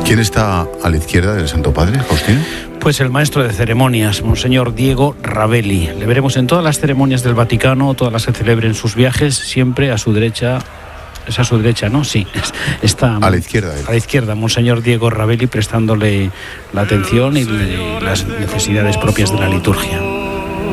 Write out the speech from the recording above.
¿Quién está a la izquierda del Santo Padre, Faustino? Pues el maestro de ceremonias, Monseñor Diego Ravelli. Le veremos en todas las ceremonias del Vaticano, todas las que celebren sus viajes, siempre a su derecha. Es a su derecha, ¿no? Sí, está a la izquierda. A la izquierda, Monseñor Diego Ravelli, prestándole la atención y las necesidades propias de la liturgia.